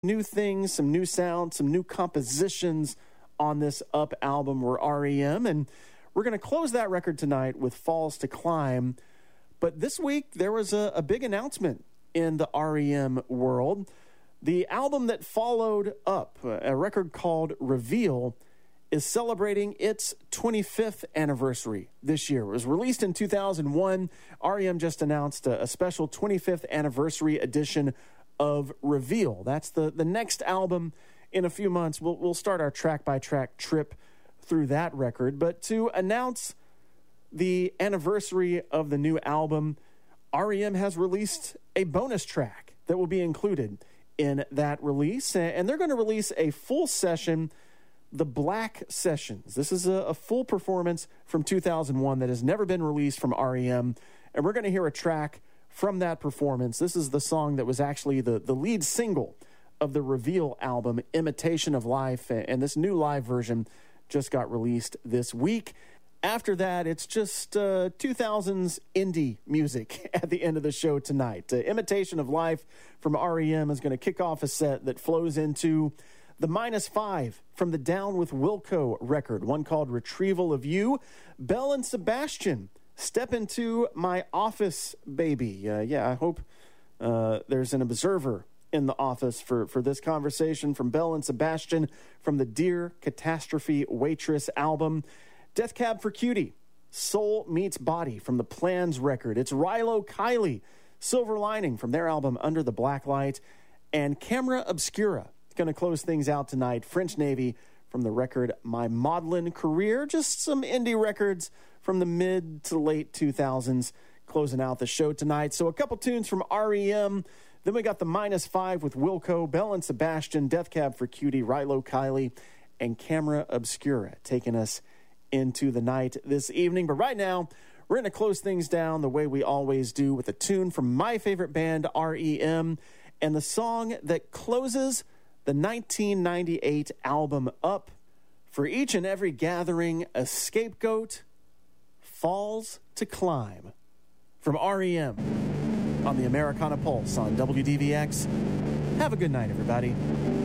New things, some new sounds, some new compositions on this Up album were REM, and we're going to close that record tonight with Falls to Climb. But this week, there was a big announcement in the REM world. The album that followed Up, a record called Reveal, is celebrating its 25th anniversary this year. It was released in 2001. REM just announced a special 25th anniversary edition of Reveal. That's the next album in a few months. We'll start our track-by-track trip through that record. But to announce the anniversary of the new album, REM has released a bonus track that will be included in that release. And they're going to release a full session, the Black Sessions. This is a full performance from 2001 that has never been released from REM. And we're going to hear a track from that performance. This is the song that was actually the lead single of the Reveal album, Imitation of Life. And this new live version just got released this week. After that, it's just 2000s indie music at the end of the show tonight. Imitation of Life from REM is going to kick off a set that flows into the -5 from the Down with Wilco record, one called Retrieval of You. Belle and Sebastian, Step Into My Office, Baby. I hope there's an observer in the office for this conversation from Belle and Sebastian from the Dear Catastrophe Waitress album. Death Cab for Cutie, Soul Meets Body from the Plans record. It's Rilo Kiley, Silver Lining from their album Under the Black Light. And Camera Obscura, going to close things out tonight. French Navy from the record My Maudlin Career. Just some indie records from the mid to late 2000s closing out the show tonight. So a couple tunes from REM. Then we got the -5 with Wilco, Belle and Sebastian, Death Cab for Cutie, Rilo Kiley, and Camera Obscura taking us into the night this evening. But right now, we're going to close things down the way we always do with a tune from my favorite band, REM, and the song that closes the 1998 album Up. For each and every gathering, a scapegoat falls to climb. From REM on the Americana Pulse on WDVX. Have a good night, everybody.